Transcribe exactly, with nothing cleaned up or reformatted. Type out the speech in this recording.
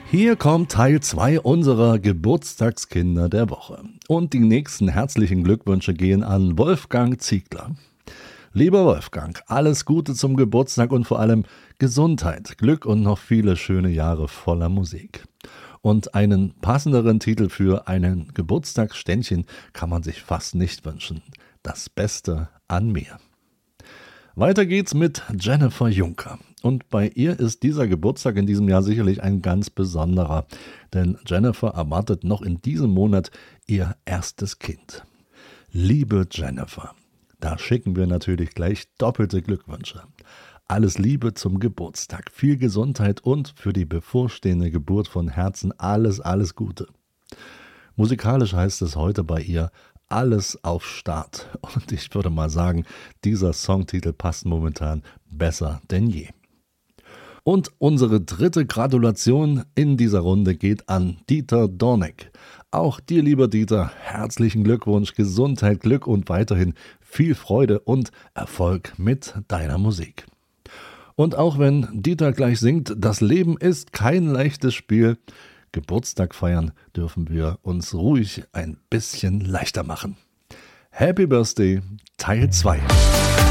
Hier kommt Teil zwei unserer Geburtstagskinder der Woche. Und die nächsten herzlichen Glückwünsche gehen an Wolfgang Ziegler. Lieber Wolfgang, alles Gute zum Geburtstag und vor allem Gesundheit, Glück und noch viele schöne Jahre voller Musik. Und einen passenderen Titel für einen Geburtstagsständchen kann man sich fast nicht wünschen. Das Beste an mir. Weiter geht's mit Jennifer Juncker. Und bei ihr ist dieser Geburtstag in diesem Jahr sicherlich ein ganz besonderer, denn Jennifer erwartet noch in diesem Monat ihr erstes Kind. Liebe Jennifer, da schicken wir natürlich gleich doppelte Glückwünsche. Alles Liebe zum Geburtstag, viel Gesundheit und für die bevorstehende Geburt von Herzen alles, alles Gute. Musikalisch heißt es heute bei ihr alles auf Start. Und ich würde mal sagen, dieser Songtitel passt momentan besser denn je. Und unsere dritte Gratulation in dieser Runde geht an Dieter Dorneck. Auch dir, lieber Dieter, herzlichen Glückwunsch, Gesundheit, Glück und weiterhin viel Freude und Erfolg mit deiner Musik. Und auch wenn Dieter gleich singt, das Leben ist kein leichtes Spiel, Geburtstag feiern dürfen wir uns ruhig ein bisschen leichter machen. Happy Birthday, Teil zwei.